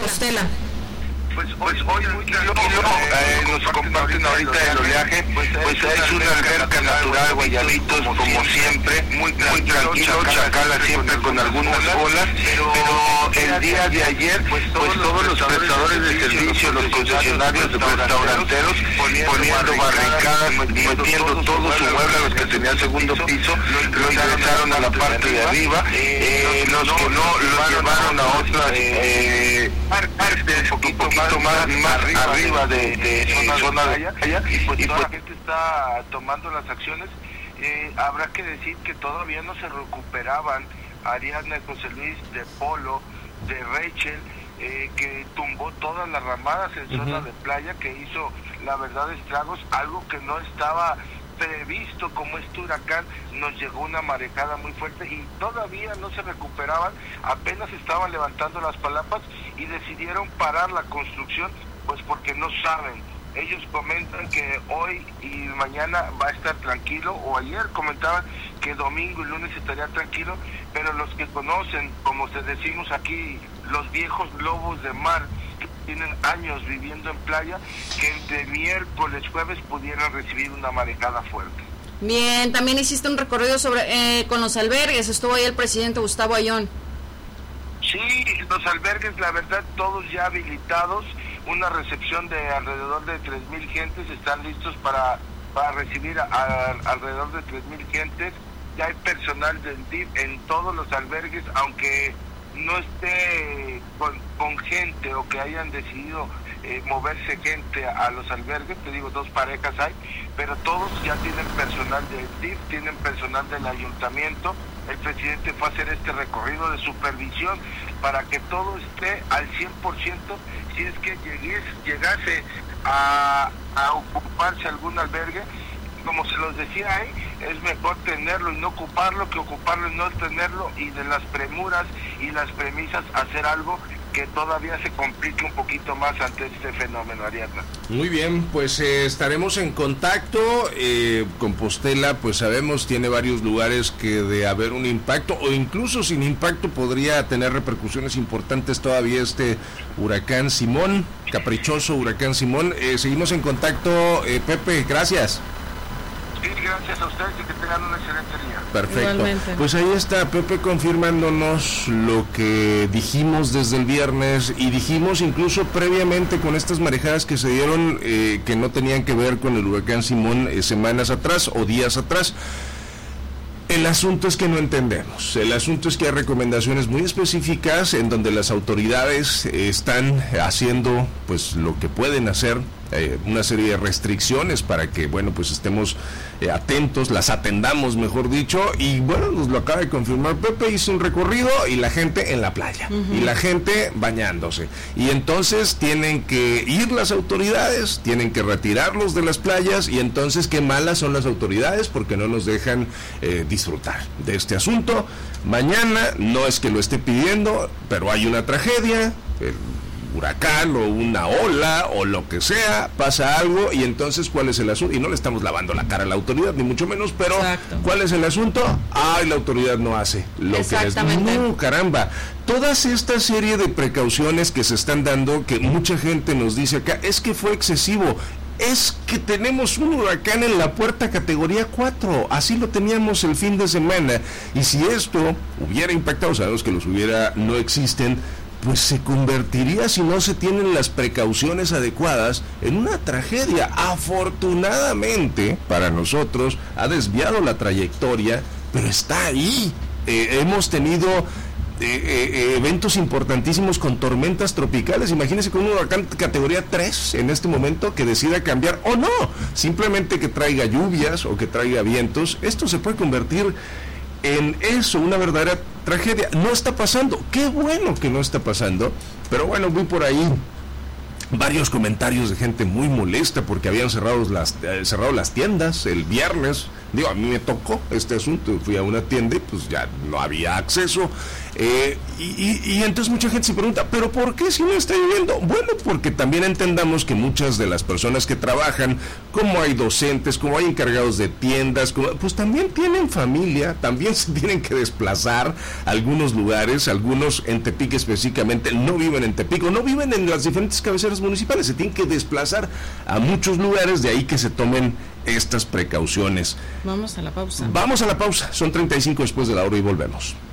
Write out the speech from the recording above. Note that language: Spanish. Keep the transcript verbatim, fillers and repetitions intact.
Compostela. Pues, pues hoy muy tranquilo, eh, nos comparten ahorita el oleaje, pues, pues es una alberca natural, Guayabitos, como siempre, muy tranquilo, Chacala siempre con algunas olas, pero el día de ayer, pues todos los prestadores de servicio, los concesionarios de restauranteros, poniendo barricadas, metiendo todo su mueble, los que tenían segundo piso, lo ingresaron a la parte de arriba, eh, los que no, los llevaron a otras eh, partes un poquito más Más, más arriba, arriba de, de, de zona, zona de allá, y pues y toda pues, la gente está tomando las acciones. Eh, habrá que decir que todavía no se recuperaban Ariadna, José Luis, de Polo, de Rachel, eh, que tumbó todas las ramadas en uh-huh. zona de playa, que hizo la verdad estragos, algo que no estaba previsto como este huracán. Nos llegó una marejada muy fuerte y todavía no se recuperaban, apenas estaban levantando las palapas y decidieron parar la construcción, pues porque no saben. Ellos comentan que hoy y mañana va a estar tranquilo, o ayer comentaban que domingo y lunes estaría tranquilo, pero los que conocen, como se decimos aquí, los viejos lobos de mar, que tienen años viviendo en playa, que entre miércoles, jueves pudieran recibir una marejada fuerte. Bien, también hiciste un recorrido sobre eh, con los albergues, estuvo ahí el presidente Gustavo Ayllón. Sí, los albergues, la verdad, todos ya habilitados, una recepción de alrededor de tres mil gentes, están listos para, para recibir a, a, alrededor de tres mil gentes. Ya hay personal del D I F en todos los albergues, aunque no esté con, con gente o que hayan decidido eh, moverse gente a, a los albergues, te digo, dos parejas hay, pero todos ya tienen personal del D I F, tienen personal del ayuntamiento. El presidente fue a hacer este recorrido de supervisión para que todo esté al cien por ciento. Si es que llegues, llegase a, a ocuparse algún albergue, como se los decía ahí, es mejor tenerlo y no ocuparlo que ocuparlo y no tenerlo, y de las premuras y las premisas hacer algo que todavía se complique un poquito más ante este fenómeno, Ariadna. Muy bien, pues eh, estaremos en contacto. eh, Compostela, pues sabemos, tiene varios lugares que de haber un impacto, o incluso sin impacto podría tener repercusiones importantes todavía este huracán Simón, caprichoso huracán Simón. Eh, seguimos en contacto, eh, Pepe, gracias. Sí, gracias a ustedes y que tengan un excelente día. Perfecto. Igualmente. Pues ahí está Pepe confirmándonos lo que dijimos desde el viernes, y dijimos incluso previamente con estas marejadas que se dieron, eh, que no tenían que ver con el huracán Simón eh, semanas atrás o días atrás. El asunto es que no entendemos, el asunto es que hay recomendaciones muy específicas en donde las autoridades eh, están haciendo pues lo que pueden hacer, eh, una serie de restricciones para que, bueno, pues estemos eh, atentos, las atendamos, mejor dicho, y bueno, nos lo acaba de confirmar Pepe, hizo un recorrido y la gente en la playa, uh-huh. y la gente bañándose, y entonces tienen que ir las autoridades, tienen que retirarlos de las playas, y entonces qué malas son las autoridades porque no nos dejan eh, disfrutar de este asunto. Mañana, no es que lo esté pidiendo, pero hay una tragedia, el huracán o una ola o lo que sea, pasa algo, y entonces ¿cuál es el asunto? Y no le estamos lavando la cara a la autoridad, ni mucho menos, pero exacto. ¿Cuál es el asunto? Ay, la autoridad no hace lo que les... No, caramba, todas esta serie de precauciones que se están dando, que mucha gente nos dice acá, es que fue excesivo. Es que tenemos un huracán en la puerta categoría cuatro, así lo teníamos el fin de semana, y si esto hubiera impactado, sabemos que los hubiera, no existen, pues se convertiría, si no se tienen las precauciones adecuadas, en una tragedia. Afortunadamente para nosotros ha desviado la trayectoria, pero está ahí. Eh, hemos tenido Eh, eh, eventos importantísimos con tormentas tropicales. Imagínense con un huracán categoría tres en este momento que decida cambiar, o no, simplemente que traiga lluvias o que traiga vientos. Esto se puede convertir en eso, una verdadera tragedia. No está pasando, qué bueno que no está pasando, pero bueno, vi por ahí varios comentarios de gente muy molesta porque habían cerrado las, eh, cerrado las tiendas el viernes, Digo, a mí me tocó este asunto, fui a una tienda y pues ya no había acceso. Eh, y, y, y entonces mucha gente se pregunta, ¿pero por qué si no está lloviendo? Bueno, porque también entendamos que muchas de las personas que trabajan, como hay docentes, como hay encargados de tiendas, como, pues también tienen familia, también se tienen que desplazar a algunos lugares, algunos en Tepic específicamente no viven en Tepic, o no viven en las diferentes cabeceras municipales, se tienen que desplazar a muchos lugares, de ahí que se tomen estas precauciones. Vamos a la pausa. Vamos a la pausa, son treinta y cinco después de la hora y volvemos.